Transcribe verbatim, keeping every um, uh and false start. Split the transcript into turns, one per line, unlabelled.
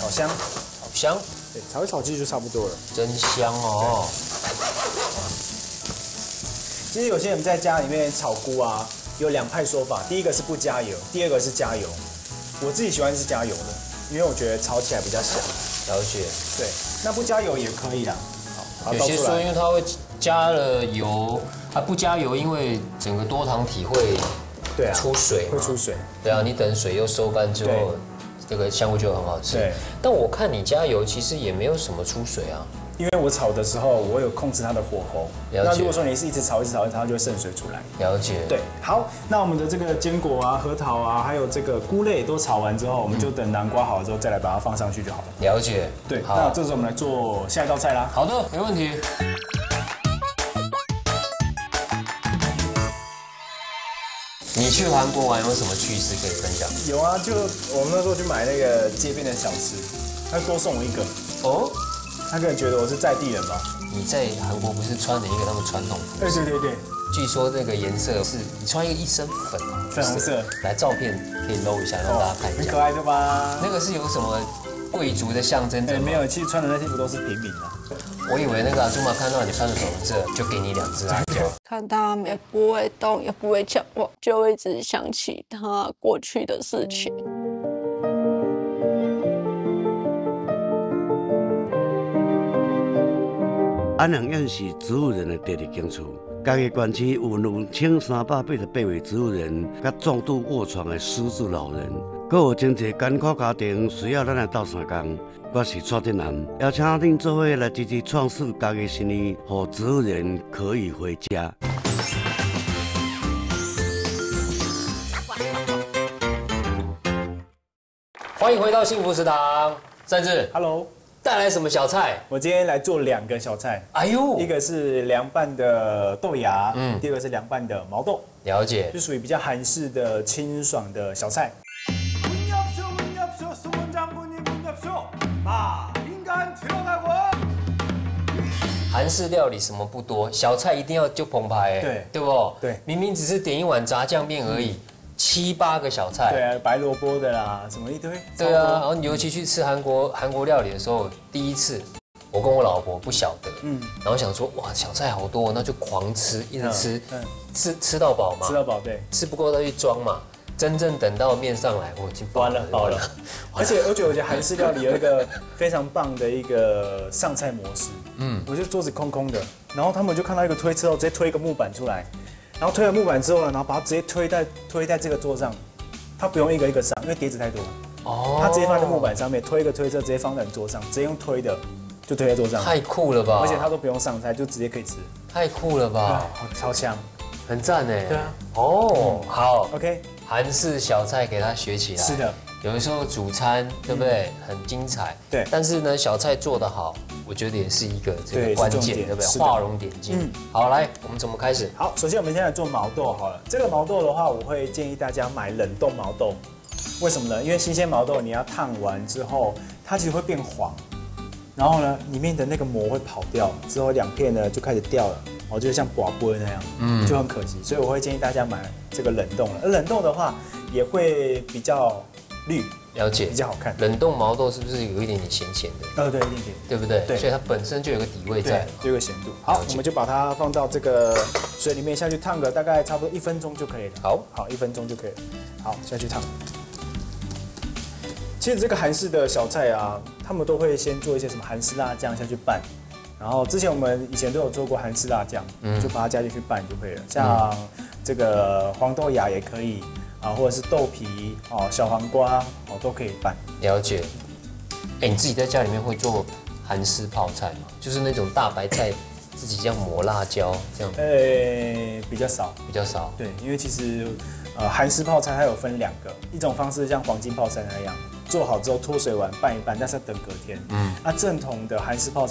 炒香，
好香。
对，炒一炒其实就差不多了。
真香哦！
其实有些人在家里面炒菇啊，有两派说法，第一个是不加油，第二个是加油。我自己喜欢是加油的，因为我觉得炒起来比较香。
了解。
对，那不加油也可以啦。好，
有些说因为它会加了油，它不加油，因为整个多糖体会
对啊
出水，
会出水。
对啊，你等水又收干之后，这个香菇就很好吃。
对。
但我看你加油其实也没有什么出水啊。
因为我炒的时候，我有控制它的火候。
了解。
那如果说你是一直炒、一直炒、一直炒，它就会渗水出来。
了解。
对，好，那我们的这个坚果啊、核桃啊，还有这个菇类都炒完之后，我们就等南瓜好了之后，再来把它放上去就好了。
了解。
对，那这时候我们来做下一道菜啦。
好的，没问题。你去韩国玩有什么趣事可以分享？
有啊，就我们那时候去买那个街边的小吃，他多送我一个。哦。他可能觉得我是在地人吧？
你在韩国不是穿了一个他们传统服？
对对对对。
据说那个颜色是你穿一个一身粉
粉红色。
来，照片可以搂一下，让大家看一下。
很可爱的吧？
那个是有什么贵族的象征？
对，没有，其实穿的那些不都是平民啊。
我以为那个阿祖玛看到你穿的粉红色，就给你两只辣椒。
看他们也不会动，也不会讲话，就会一直想起他过去的事情。
安良院是植物人的第二间厝，家己县区有两千三百八十八位植物人，甲重度卧床的失智老人，阁有真侪艰苦家庭需要咱来斗相共。我是蔡振南，邀请恁做伙来支持创世家己生意，让植物人可以回家。
欢迎回到幸福食堂，善志
，Hello。
带来什么小菜？
我今天来做两个小菜。哎呦，一个是凉拌的豆芽，嗯，第二个是凉拌的毛豆。
了解，
就属于比较韩式的清爽的小菜。
韩式料理什么不多，小菜一定要就澎湃，
对
对不？
对，
明明只是点一碗炸酱面而已。七八个小菜，
对啊，白萝卜的啦，什么一堆。
对啊，然后你尤其去吃韩国韩国料理的时候，第一次我跟我老婆不晓得，嗯，然后想说哇小菜好多，那就狂吃，一直吃，嗯，吃吃到饱嘛，
吃到饱，对，
吃不够再去装嘛。真正等到面上来，我已经
完了饱了。而且而且我觉得韩式料理有一个非常棒的一个上菜模式，嗯，我就桌子空空的，然后他们就看到一个推车后，直接推一个木板出来。然后推了木板之后呢，然后把它直接推在推在这个桌上，它不用一个一个上，因为碟子太多。哦。它直接放在木板上面，推一个推车直接放在桌上，直接用推的就推在桌上。
太酷了吧！
而且它都不用上菜，就直接可以吃。
太酷了吧！
超香，
很赞哎。
对啊。
哦，好
，OK。
韩式小菜给它学起来。
是的。
有的时候主餐对不对？很精彩。
对。
但是呢，小菜做得好。我觉得也是一个这个关键，对不对？画龙点睛。嗯，好，来，我们怎么开始？
好，首先我们先来做毛豆好了。这个毛豆的话，我会建议大家买冷冻毛豆。为什么呢？因为新鲜毛豆你要烫完之后，它其实会变黄，然后呢，里面的那个膜会跑掉，之后两片呢就开始掉了，哦，就像寡波那样，嗯，就很可惜。所以我会建议大家买这个冷冻了。而冷冻的话，也会比较绿。
了解，
比较好看。
冷冻毛豆是不是有一点点咸咸的？
呃，对，一点点，
对不对？
对，
所以它本身就有个底味在，
就有个咸度。好，我们就把它放到这个水里面下去烫个大概差不多一分钟就可以了。好，好，一分钟就可以了。好，下去烫。其实这个韩式的小菜啊，他们都会先做一些什么韩式辣酱下去拌，然后之前我们以前都有做过韩式辣酱，嗯，就把它加进去拌就可以了。像这个黄豆芽也可以。啊，或者是豆皮哦，小黄瓜哦，都可以拌。
了解。哎，你自己在家里面会做韩式泡菜吗？就是那种大白菜自己这样抹辣椒这样。
呃，比较少，
比较少。
对，因为其实呃韩式泡菜它有分两个，一种方式像黄金泡菜那样，做好之后脱水完拌一拌，但是要等隔天。嗯。那正统的韩式泡菜